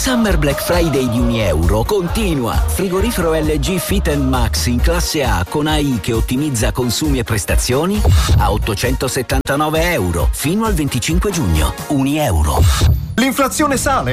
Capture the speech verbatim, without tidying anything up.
Summer Black Friday di Unieuro continua. Frigorifero L G Fit and Max in classe A con A I che ottimizza consumi e prestazioni a ottocentosettantanove euro fino al venticinque giugno. Unieuro. L'inflazione sale?